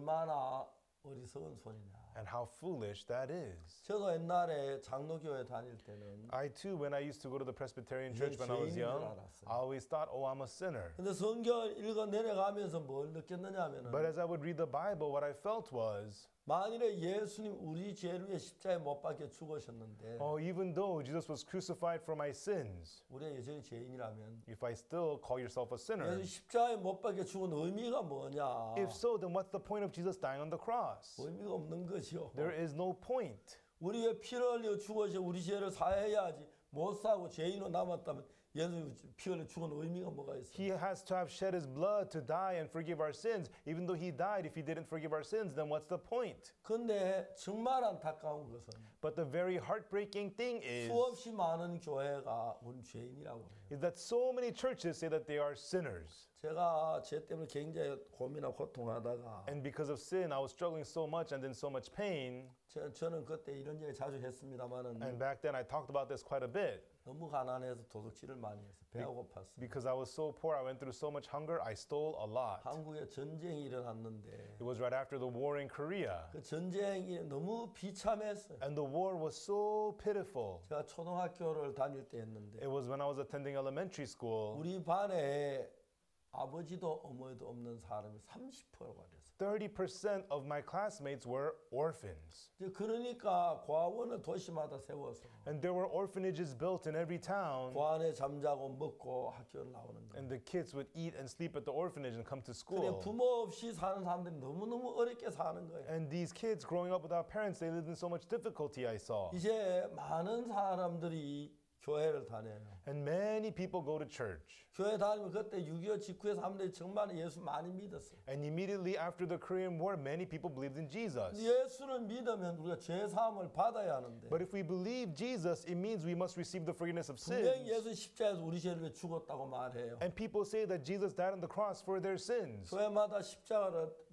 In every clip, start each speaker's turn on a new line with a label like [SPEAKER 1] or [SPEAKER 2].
[SPEAKER 1] 얼마나 어리석은 소리냐.
[SPEAKER 2] And how foolish that is.
[SPEAKER 1] 저도 옛날에 장로교회 다닐 때는
[SPEAKER 2] I too, when I used to go to the Presbyterian church when I was
[SPEAKER 1] 죄인인 줄
[SPEAKER 2] young,
[SPEAKER 1] 알았어요.
[SPEAKER 2] I always thought, oh, I'm a sinner.
[SPEAKER 1] 근데 성경 읽어 내려가면서 뭘 느꼈느냐 하면은
[SPEAKER 2] But as I would read the Bible, what I felt was,
[SPEAKER 1] 만일에 예수님 우리 죄를 위해 십자가에 못 박혀 죽으셨는데
[SPEAKER 2] oh, even though Jesus was crucified for my sins,
[SPEAKER 1] 우리가 여전히 죄인이라면
[SPEAKER 2] if I still call yourself a sinner,
[SPEAKER 1] 예수 십자가에 못 박혀 죽은 의미가 뭐냐?
[SPEAKER 2] if so, then what's the point of Jesus dying on the cross?
[SPEAKER 1] 의미가 없는 것이요.
[SPEAKER 2] There is no point.
[SPEAKER 1] 우리 왜 피를 흘려 죽어서 우리 죄를 사해야지 못 사고 죄인으로 남았다면 예수 피 흘려 죽은 의미가 뭐가 있어요?
[SPEAKER 2] He has to have shed his blood to die and forgive our sins. Even though he died, if he didn't forgive our sins, then what's the point?
[SPEAKER 1] 근데 정말 안타까운 것은
[SPEAKER 2] But the very heartbreaking thing is
[SPEAKER 1] 수없이 많은 교회가 우리 죄인이라고 해요.
[SPEAKER 2] that so many churches say that they are sinners.
[SPEAKER 1] 제가 죄 때문에 굉장히 고민하고 고통하다가
[SPEAKER 2] And because of sin, I was struggling so much and in so much pain.
[SPEAKER 1] 저는 그때 이런 얘기 자주 했습니다마는
[SPEAKER 2] And back then, I talked about this quite a bit.
[SPEAKER 1] 너무 가난해서 도둑질을 많이 했어요. 배가 고팠어요.
[SPEAKER 2] Because I was so poor, I went through so much hunger, I stole a lot.
[SPEAKER 1] 한국에 전쟁이 일어났는데
[SPEAKER 2] It was right after the war in Korea.
[SPEAKER 1] 그 전쟁이 너무 비참했어요.
[SPEAKER 2] And the war was so pitiful.
[SPEAKER 1] 제가 초등학교를 다닐 때 했는데
[SPEAKER 2] It was when I was attending elementary school.
[SPEAKER 1] 우리 반에 아버지도 어머니도 없는 사람이 30%가 됐어요.
[SPEAKER 2] 30% of my classmates were orphans.
[SPEAKER 1] 이제 그러니까 과원을 도시마다 세워서
[SPEAKER 2] And there were orphanages built in every town.
[SPEAKER 1] 그 안에 잠자고 먹고 학교를 나오는 거예요.
[SPEAKER 2] And the kids would eat and sleep at the orphanage and come to
[SPEAKER 1] 근데
[SPEAKER 2] school.
[SPEAKER 1] 부모 없이 사는 사람들이 너무너무 어렵게 사는 거예요.
[SPEAKER 2] And these kids growing up without parents, they lived in so much difficulty, I saw.
[SPEAKER 1] 이제 많은 사람들이 교회를 다녀요.
[SPEAKER 2] And many people go to church.
[SPEAKER 1] 교회 다니면 그때 6.25 직후에 사람들이 정말 예수 많이 믿었어요.
[SPEAKER 2] And immediately after the Korean War, many people believed in Jesus.
[SPEAKER 1] 예수를 믿으면 우리가 죄 사함을 받아야 하는데
[SPEAKER 2] But if we believe Jesus, it means we must receive the forgiveness of
[SPEAKER 1] 분명히
[SPEAKER 2] sins.
[SPEAKER 1] 예수 십자가에서 우리 죄를 위해 죽었다고 말해요.
[SPEAKER 2] And people say that Jesus died on the cross for their sins.
[SPEAKER 1] 교회마다 십자가를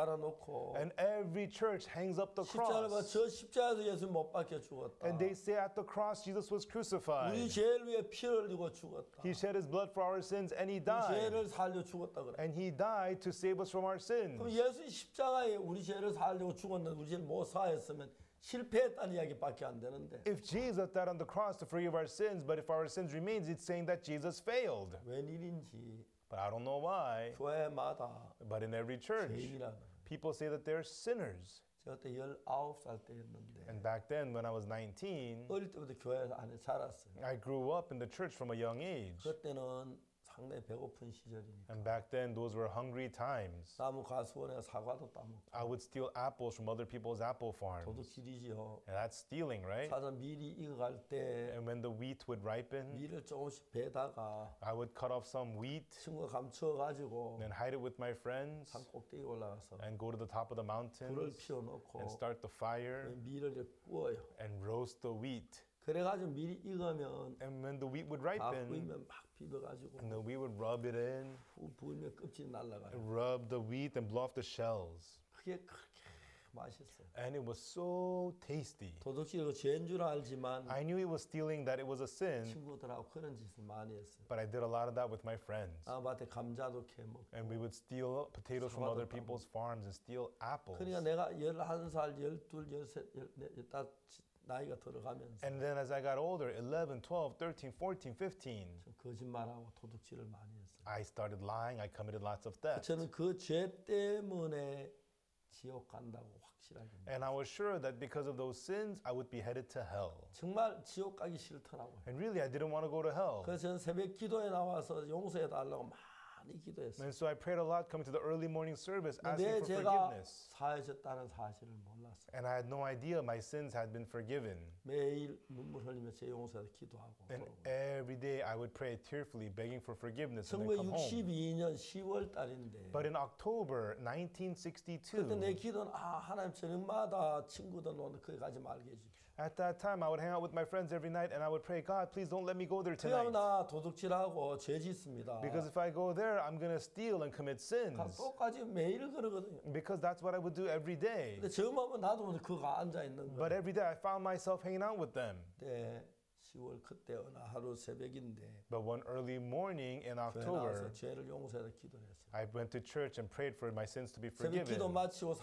[SPEAKER 1] 달아놓고
[SPEAKER 2] And every church hangs up the
[SPEAKER 1] 십자가를 봐,
[SPEAKER 2] cross.
[SPEAKER 1] 저 십자가에서 예수 못 박혀 죽었다.
[SPEAKER 2] And they say at the cross, Jesus was
[SPEAKER 1] 우리
[SPEAKER 2] crucified.
[SPEAKER 1] 죄를 위해 피를 흘리고 죽었다.
[SPEAKER 2] He shed his blood for our sins and he
[SPEAKER 1] 우리
[SPEAKER 2] died.
[SPEAKER 1] 죄를 살려 죽었다 그래.
[SPEAKER 2] And he died to save us from our
[SPEAKER 1] 그럼
[SPEAKER 2] sins.
[SPEAKER 1] 예수 십자가에 우리 죄를 살려고 죽었는데 우리 죄를 못 사했으면 실패했다는 이야기밖에 안 되는데
[SPEAKER 2] If Jesus died on the cross to forgive our sins, but if our sins remains, it's saying that Jesus failed.
[SPEAKER 1] 웬일인지
[SPEAKER 2] But I don't know why.
[SPEAKER 1] 교회마다
[SPEAKER 2] But in every church,
[SPEAKER 1] 죄인이라는
[SPEAKER 2] people say that they're sinners.
[SPEAKER 1] 제가 그때 19살 때였는데
[SPEAKER 2] And back then, when I was 19,
[SPEAKER 1] 어릴 때부터 교회 안에 자랐어요.
[SPEAKER 2] I grew up in the church from a young age.
[SPEAKER 1] 그때는 상당히 배고픈 시절이니까
[SPEAKER 2] And back then, those were hungry times.
[SPEAKER 1] 나무 가수원에 사과도 따먹고
[SPEAKER 2] I would steal apples from other people's apple farms.
[SPEAKER 1] 도둑질이지요.
[SPEAKER 2] And that's stealing, right?
[SPEAKER 1] 사자 밀이 익어갈 때
[SPEAKER 2] And when the wheat would ripen,
[SPEAKER 1] 밀을 조금씩 베다가
[SPEAKER 2] I would cut off some wheat
[SPEAKER 1] 친구가 감춰가지고
[SPEAKER 2] and hide it with my friends
[SPEAKER 1] 산 꼭대기 올라가서
[SPEAKER 2] and go to the top of the
[SPEAKER 1] 불을
[SPEAKER 2] mountains
[SPEAKER 1] 피워놓고
[SPEAKER 2] and start the fire
[SPEAKER 1] 밀을 이렇게 구워요.
[SPEAKER 2] and roast the wheat.
[SPEAKER 1] 그래가지고 밀이 익으면
[SPEAKER 2] And when the wheat would
[SPEAKER 1] 다
[SPEAKER 2] ripen,
[SPEAKER 1] 구우면 막 비벼가지고
[SPEAKER 2] and then we would rub it in,
[SPEAKER 1] 부으면 껍질이 날아가요.
[SPEAKER 2] and rub the wheat and blow off the shells.
[SPEAKER 1] 그게 그렇게 맛있어요.
[SPEAKER 2] And it was so tasty.
[SPEAKER 1] 도둑질이 죄인 줄 알지만
[SPEAKER 2] I knew it was stealing, that it was a sin,
[SPEAKER 1] 친구들하고 그런 짓을 많이 했어요.
[SPEAKER 2] but I did a lot of that with my friends.
[SPEAKER 1] 밭에 감자도 캐먹고
[SPEAKER 2] And we would steal potatoes from other people's farms and steal apples.
[SPEAKER 1] 그러니까 내가 11살, 12, 13, 15 나이가 들어가면서
[SPEAKER 2] And then as I got older, 11, 12, 13, 14, 15,
[SPEAKER 1] 좀 거짓말하고 도둑질을 많이 했어요.
[SPEAKER 2] I started lying. I committed lots of theft.
[SPEAKER 1] 저는 그 죄 때문에 지옥 간다고 확실하게 믿어요.
[SPEAKER 2] And I was sure that because of those sins, I would be headed to hell.
[SPEAKER 1] 정말 지옥 가기 싫더라고요.
[SPEAKER 2] And really, I didn't want to go to hell.
[SPEAKER 1] 그래서 저는 새벽 기도에 나와서 용서해 달라고 많이 기도했어요.
[SPEAKER 2] And so I prayed a lot coming to the early morning service,
[SPEAKER 1] 근데
[SPEAKER 2] asking for
[SPEAKER 1] 제가
[SPEAKER 2] forgiveness.
[SPEAKER 1] 사해졌다는 사실을 몰랐어요.
[SPEAKER 2] And I had no idea my sins had been forgiven.
[SPEAKER 1] 매일 눈물 흘리며 제 용서에 기도하고
[SPEAKER 2] And
[SPEAKER 1] 그러고.
[SPEAKER 2] every day I would pray tearfully, begging for forgiveness and then come home.
[SPEAKER 1] 1962년 10월 달인데
[SPEAKER 2] But in October
[SPEAKER 1] 그때 내
[SPEAKER 2] 1962,
[SPEAKER 1] 기도는 하나님 저녁마다 친구들 오늘 거기 가지 말게 해주십시오.
[SPEAKER 2] at that time I would hang out with my friends every night and I would pray, God, please don't let me go there
[SPEAKER 1] 그러면
[SPEAKER 2] tonight.
[SPEAKER 1] 나 도둑질하고 죄 짓습니다.
[SPEAKER 2] Because if I go there, I'm going to steal and commit sins.
[SPEAKER 1] 똑같이 매일 그러거든요.
[SPEAKER 2] Because that's what I would do every day.
[SPEAKER 1] 근데 저만 보면 나도 오늘 그거 앉아 있는
[SPEAKER 2] But
[SPEAKER 1] 거예요.
[SPEAKER 2] every day I found myself hanging out with them.
[SPEAKER 1] 그때 10월 그때 어느 하루 새벽인데
[SPEAKER 2] But one early morning in
[SPEAKER 1] 교회 나와서
[SPEAKER 2] October,
[SPEAKER 1] 죄를 용서해서 기도를 했어요.
[SPEAKER 2] I went to church and prayed for my sins to be
[SPEAKER 1] 새벽 기도
[SPEAKER 2] forgiven.
[SPEAKER 1] 마치고